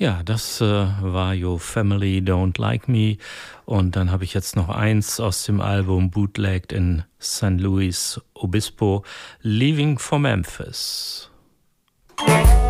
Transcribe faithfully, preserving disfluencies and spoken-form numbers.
Ja, das äh, war Your Family Don't Like Me. Und dann habe ich jetzt noch eins aus dem Album Bootlegged in San Luis Obispo, Leaving for Memphis.